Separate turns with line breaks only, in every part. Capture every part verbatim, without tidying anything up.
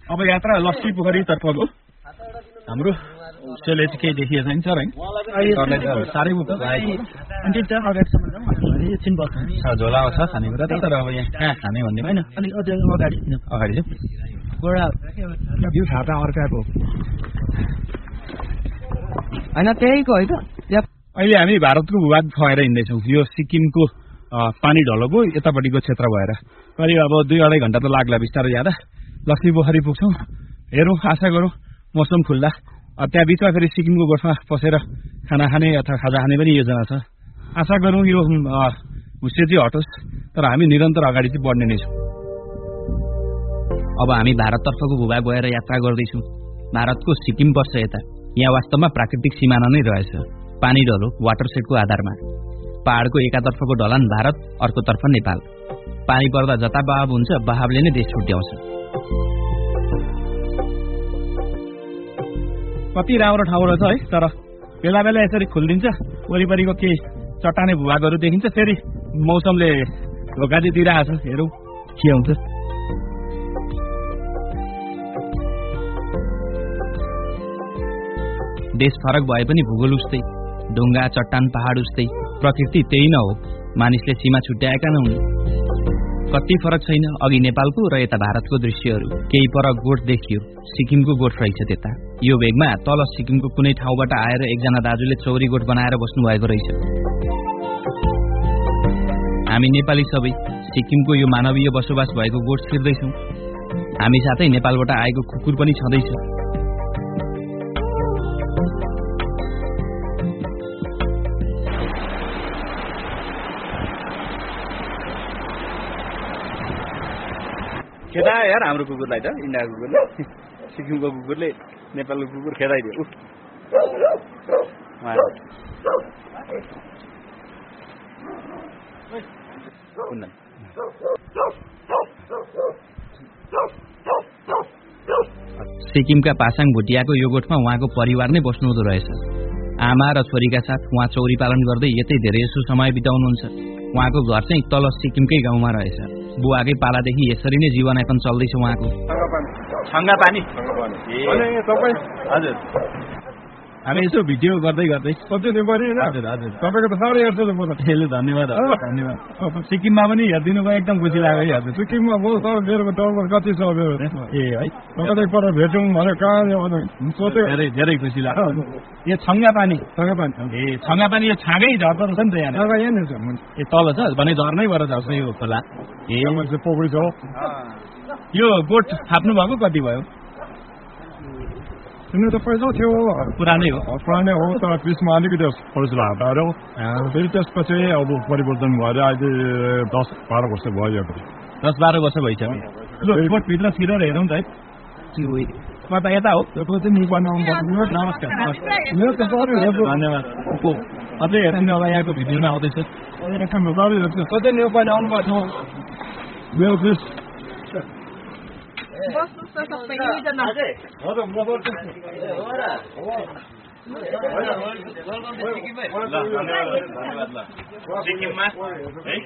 अब यात्रा लस्सी पोखरी तर्फको हाम्रो सेले चाहिँ केही देखिएको छैन सर है साह्रै एकछिन बस्नु झोला आउँछ खानेकुरा तर अब यहाँ कहाँ खाने भन्ने होइन अलिक अझ अगाडि अगाडि चाहिँ भ्यू थाहा अर्काको होइन त्यहीको है त अहिले हामी भारतको भूभाग भएर हिँड्दैछौँ यो सिक्किमको पानी ढलोको यतापट्टिको क्षेत्र भएर करिब अब दुई अढाई घण्टा त लाग्ला बिस्तारै जाँदा लक्ष्मी पोखरी पुग्छौँ हेरौँ आशा गरौँ मौसम खुल्दा त्यहाँ बिचमा फेरि सिक्किमको गोठमा पसेर खाना खाने अथवा खाजा खाने पनि योजना छ आशा गरौँ यो हुस्से चाहिँ हटोस् तर हामी निरन्तर अगाडि चाहिँ बढ्ने नै छौँ
अब हामी भारततर्फको भूभाग भएर यात्रा गर्दैछौँ भारतको सिक्किम पर्छ यता यहाँ वास्तवमा प्राकृतिक सिमाना नै रहेछ पानी ढलो वाटरसेडको आधारमा पहाडको एकातर्फको ढलान भारत अर्कोतर्फ नेपाल पानी पर्दा जता बहाव हुन्छ बहावले नै देश छुट्याउँछ
कति राम्रो ठाउँ रहेछ है तर बेला बेला यसरी खुलिदिन्छ वरिपरिको केही चट्टाने भूभागहरू देखिन्छ फेरि मौसमले धोका चाहिँ दिइरहेको छ हेरौँ के हुन्छ
देश फरक भए पनि भूगोल उस्तै ढुङ्गा चट्टान पहाड उस्तै प्रकृति त्यही न हो मानिसले सीमा छुट्याएका नहुन् कति फरक छैन अघि नेपालको र यता भारतको दृश्यहरू केही पर गोठ देखियो सिक्किमको गोठ रहेछ त्यता यो भेगमा तल सिक्किमको कुनै ठाउँबाट आएर एकजना दाजुले चौरी गोठ बनाएर बस्नु भएको रहेछ हामी नेपाली सबै सिक्किमको यो मानवीय बसोबास भएको गोठ छिर्दैछौँ हामी साथै नेपालबाट आएको कुकुर पनि छँदैछ
खेदा यार हाम्रो कुकुरलाई त इन्डियाको कुकुरले सिक्किमको कुकुरले नेपालको कुकुर खेदाइदियो
सिक्किमका पासाङ भुटियाको यो गोठमा उहाँको परिवार नै बस्नुहुँदो रहेछ आमा र छोरीका साथ उहाँ चौरी पालन गर्दै यतै धेरै जसो समय बिताउनुहुन्छ उहाँको घर चाहिँ तल सिक्किमकै गाउँमा रहेछ बुवाकै पालादेखि यसरी नै जीवनयापन चल्दैछ उहाँको
छङ्गा पानी हजुर हामी यसो भिडियो गर्दै गर्दै हजुर हजुर तपाईँको त साह्रै हेर्छ त म त धन्यवाद धन्यवाद सिक्किममा पनि हेरिदिनु भयो एकदम खुसी लाग्यो है हजुर सिक्किममा म सर मेरो डलर कति छ मेरो ए है कतै पर भेटौँ भने कहाँ सोच्यो धेरै धेरै खुसी लाग्यो यो छङ्गा पानी छङ्गा पानी ए छङ्गा पानी यो छाँगै झर्दो रहेछ नि त यहाँ यहाँनिर छ ए तल छ भने झर्नैबाट झर्छ यो खोला ए पोखरी छ यो गोठ थाप्नु भएको कति भयो तिनीहरू त पहिला थियो पुरानै हो पुरानै हो तर बिचमा अलिकति फौजला हटाएर फेरि त्यसपछि अब परिवर्तन भएर अहिले दस बाह्र वर्ष भयो
दस बाह्र वर्ष भइसक्यो
भित्र छिरेर हेरौँ त है कता यता हो नमस्कार धन्यवाद अझै हेर्नु अब यहाँको भिडियोमा आउँदैछ कतै नेपाली आउनुभएको छ
बस्नुस् न सबै दुईजना
हो त म गर्छु सिक्किममा है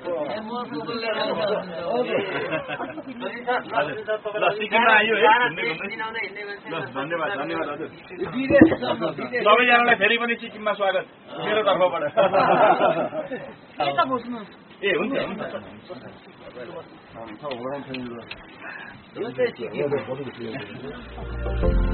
सिक्किममा आयो है धन्यवाद धन्यवाद हजुर सबैजनालाई फेरि पनि सिक्किममा स्वागत मेरो तर्फबाट ए हुन्छ हुन्छ